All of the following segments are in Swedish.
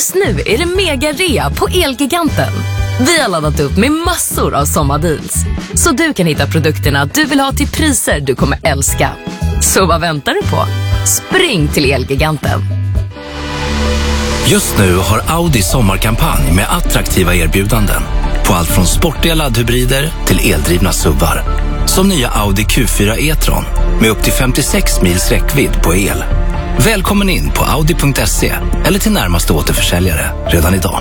Just nu är det mega-rea på Elgiganten. Vi har laddat upp med massor av sommardeals. Så du kan hitta produkterna du vill ha till priser du kommer älska. Så vad väntar du på? Spring till Elgiganten. Just nu har Audi sommarkampanj med attraktiva erbjudanden. På allt från sportiga laddhybrider till eldrivna SUVar. Som nya Audi Q4 e-tron med upp till 56 mils räckvidd på el. Välkommen in på audi.se eller till närmaste återförsäljare redan idag.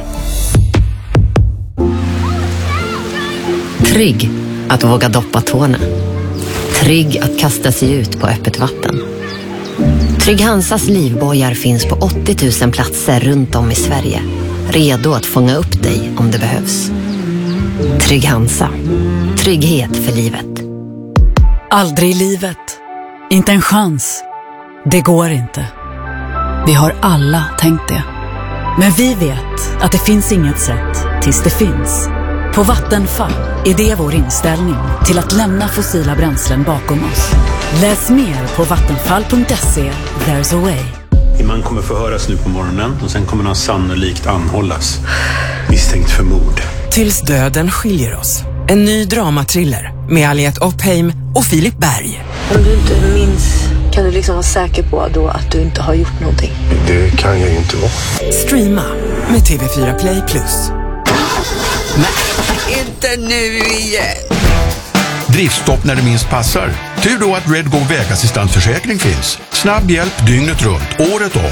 Trygg att våga doppa tårna. Trygg att kasta sig ut på öppet vatten. Trygg Hansas livbojar finns på 80 000 platser runt om i Sverige. Redo att fånga upp dig om det behövs. Trygg Hansa. Trygghet för livet. Aldrig i livet. Inte en chans. Det går inte. Vi har alla tänkt det. Men vi vet att det finns inget sätt tills det finns. På Vattenfall är det vår inställning till att lämna fossila bränslen bakom oss. Läs mer på vattenfall.se. There's a way. Din man kommer förhöras nu på morgonen och sen kommer han sannolikt anhållas. Misstänkt för mord. Tills döden skiljer oss. En ny dramatriller med Aliette Oppheim och Filip Berg. Om du inte minns, kan du liksom vara säker på då att du inte har gjort någonting? Det kan jag ju inte vara. Streama med TV4 Play Plus. Men inte nu igen. Driftstopp när det minst passar. Tur då att Redgo vägassistentförsäkring finns. Snabb hjälp dygnet runt, året om.